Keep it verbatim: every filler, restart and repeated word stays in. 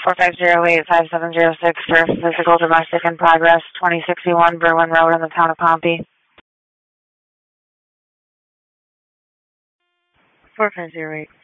four five zero eight five seven zero six for physical domestic in progress, twenty sixty-one Berwyn Road in the town of Pompey. four five zero eight